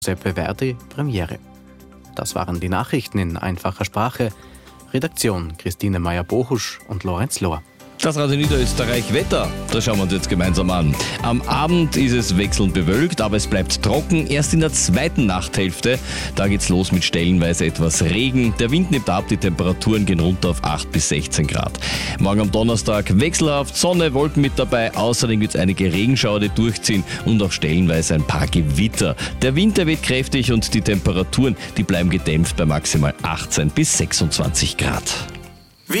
Giuseppe Verdi Premiere. Das waren die Nachrichten in einfacher Sprache. Redaktion Christine Meyer-Bohusch und Lorenz Lohr. Das Radio Niederösterreich Wetter, das schauen wir uns jetzt gemeinsam an. Am Abend ist es wechselnd bewölkt, aber es bleibt trocken. Erst in der zweiten Nachthälfte, da geht's los mit stellenweise etwas Regen. Der Wind nimmt ab, die Temperaturen gehen runter auf 8 bis 16 Grad. Morgen am Donnerstag wechselhaft, Sonne, Wolken mit dabei. Außerdem gibt's einige Regenschauer, die durchziehen und auch stellenweise ein paar Gewitter. Der Wind, der weht kräftig und die Temperaturen, die bleiben gedämpft bei maximal 18 bis 26 Grad.